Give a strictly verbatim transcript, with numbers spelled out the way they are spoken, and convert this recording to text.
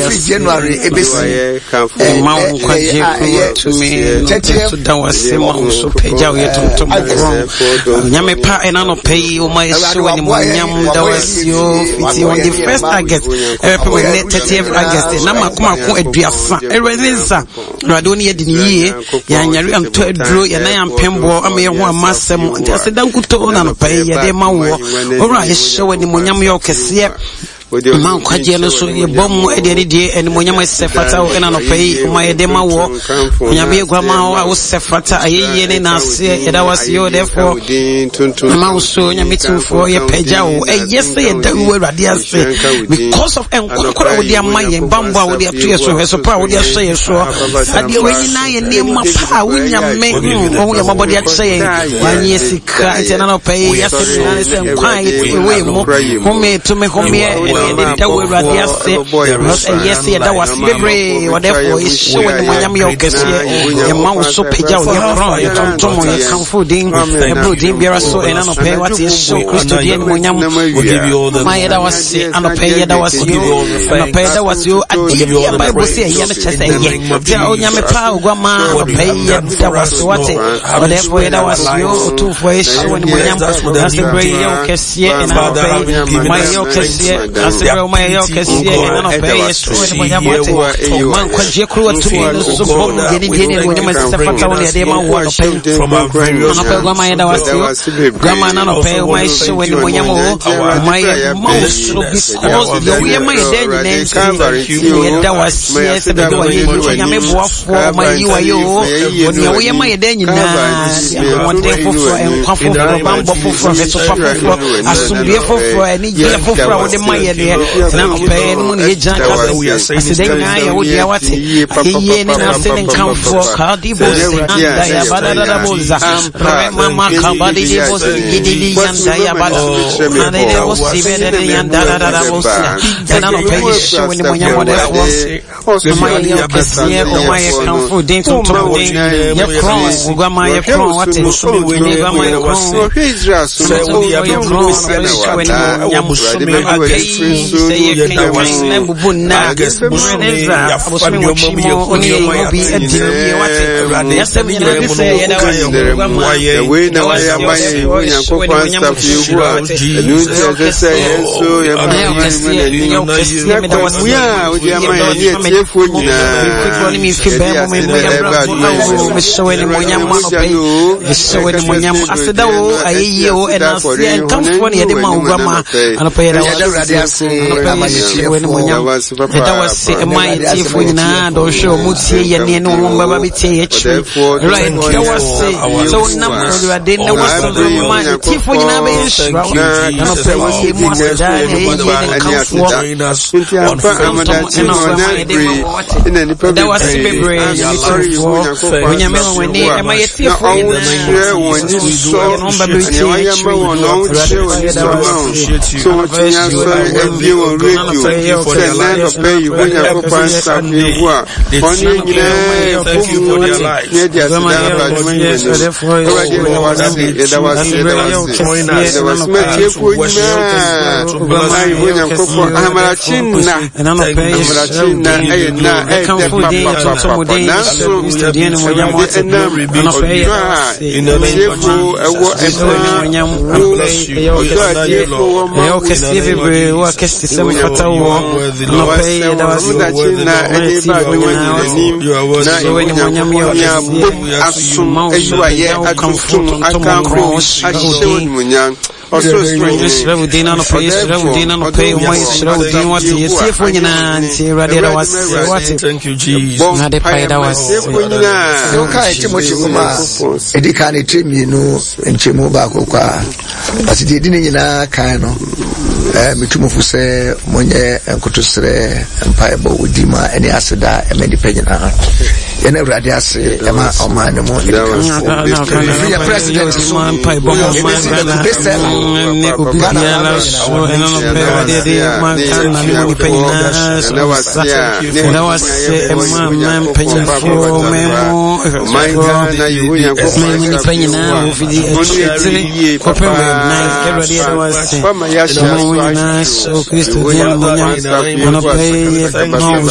free January ebesi ma nkwaje to me to da wase ma so peja we to to nyame pa ena no pay o ma so ni mo nyam da wase yo fiti on the first August e pe we thirtieth August na makoma ko aduasa e rezinsa rado ni yedi ni yie ya nyare anto aduro ya na ya mpembo ama ye ho amasem nti aseda nkuto na no pay ye de ma wo ora ye so ni mo nyam yo kese man kwaje no so ye bom edere die eni monyama sefata o ena no pay ma ye de ma wo nyame egwama wo sefata ayeye ne na ase yeda wase yo therefore ma so nyame timfo ye peja o e yes ye da wo awurade ase because of enkokora wo de amaye bambo a wo de ato ye so he so pa wo de aso ye so ade we nyina ye ne ma pa wo nyame wo ye mabode ache ye wanye sika ntena no pay yes ne se nkwan ye we mo home to me home that we radia say not yes that was bebre whatever is showing monyam yo kese e ma wo so peja wo ye kron ye tontom ye kanfo din e bro din biara so e na no pay what is so Christo din monyam ma ye that was and no pay that was you no pay that was you ade the Bible say ye na chese ye ja o nyame pa ogwama no pay ye that was what whatever that was you to for is showing monyam that's the great yo kese e na no pay ma yo kese Sero my yo kesi e na pay yesu e mo nyamote man kwaje kruwa tumi no so bom geni geni wo nyama sefata wo ne de ma wo pay no pay gama ya da wasi gama na no pay o mai so we mo nyamo mai mo so because yo we mai de ni ne da wasi se be ko yi nyame boafo mai yi wa yo wo we mai de ni na won de fofo en kwafo bambo fofo fe so fofo asumbie fofo eni je fofo wo de mai de na pay no ne janka asiden na ya wo dia wate ye ne na senen kamfo ka di bosi anda ya badada da boza mama ka badi di bosi gidili yanda ya bada na ne bosi be de yanda da da bosi na no pay show ni mo nyamo de fo ma ya kesi o ma ya kamfo din to to din ya cross ugwa ma ya cross wate ni gwa ma ya cross Israel so ya cross ni nyamo so me akei say ye clean wine na bubuna brother abosome wachimo oni obi adiri wate ya seven na say ye da why we na why amaye onyankopon staff you enu je say yeso ya ma ni na kwa muya odi amaye ni tiefo nyina quickly me fi be mo me mo so we ni monyam no pe so we ni monyam aseda wo ayeye wo enase en kamfo ne de ma ugama anopa ye da wase when monyam that was a my chief na do show mutie ye ne no mo baba bitie ye chi right that was so na mo de na was my chief na be shra na pe ye mo asda ye ye kamfo on that was February when you me when ni am I chief na baba bitie ye chi so what you radio for the land of pay you when you go and start you are only you thank you for their lives there was there was join us there was make you when you go amara chinna amara chinna eh na eh papa papa na so in the name of Jesus eu que estive eu que estive fatal no pay da was na any bag you are so when monyam yo asum ejuaye atum akamfo ashew munyam also strange Ravudina no pay Ravudina no pay my Ravudina what you see for nyina nti radera was what thank you Jesus na de pay da was you kai Timothy kuma edika ne tremi no nchemu ba kokwa ati de din nyina kan no eh mitumufu se monye nkotosre empire bo udima ene aseda emedi panyina yana awurade ase ema omane mo ya president empire bo ne obiara so eno no pe de de man kan na ni panyina na wasia na wasia ema man panyina fo memo man na yunya ko ni panyina ofidi etire ko pe na everybody da wasia na so Christo dia monya ono pe no